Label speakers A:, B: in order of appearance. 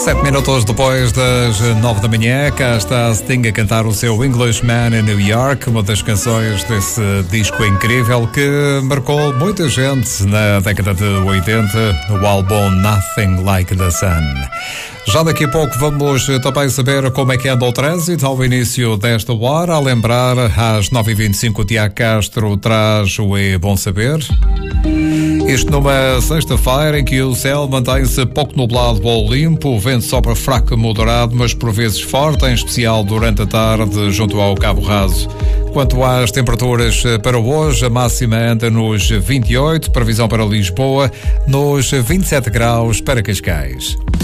A: 7 minutos depois das 9 da manhã, cá está Sting a cantar o seu Englishman in New York, uma das canções desse disco incrível que marcou muita gente na década de 80, no álbum Nothing Like the Sun. Já daqui a pouco vamos também saber como é que anda o trânsito ao início desta hora. A lembrar, às 9h25 o Tiago Castro traz o É Bom Saber. Isto numa sexta-feira em que o céu mantém-se pouco nublado ou limpo, o vento sopra fraco a moderado, mas por vezes forte, em especial durante a tarde junto ao Cabo Raso. Quanto às temperaturas para hoje, a máxima anda nos 28, previsão para Lisboa, nos 27 graus para Cascais.